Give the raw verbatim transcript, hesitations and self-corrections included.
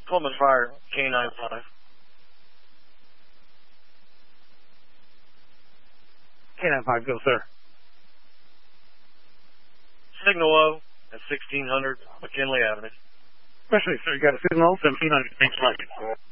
Coleman Fire, K nine five. K nine five, go, sir. Signal O at sixteen hundred McKinley Avenue. Especially, sir, you got a signal, seventeen hundred. Thanks, Mike.